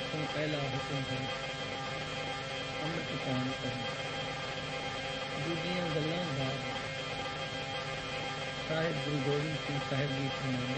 ਤੋਂ ਪਹਿਲਾ ਹੁਕਮ ਹੈ ਅੰਮ੍ਰਿਤ ਪਾਨ ਕਰਨਾ। ਦੂਜੀਆਂ ਗੱਲਾਂ ਬਾਅਦ। ਸਾਹਿਬ ਗੁਰੂ ਗੋਬਿੰਦ ਸਿੰਘ ਸਾਹਿਬ ਜੀ ਫਰਮਾਉਂਦੇ